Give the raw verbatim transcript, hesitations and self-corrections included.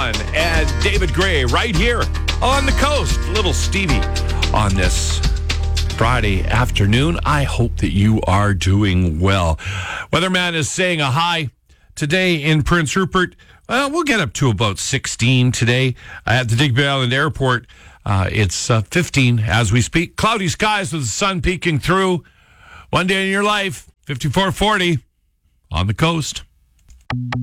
Vaughn and David Gray right here on the coast. Little Stevie on this Friday afternoon. I hope that you are doing well. Weatherman is saying a high today in Prince Rupert. Well, we'll get up to about sixteen today at the Digby Island Airport. Uh, it's uh, fifteen as we speak. Cloudy skies with the sun peeking through. One day in your life, fifty-four forty on the coast.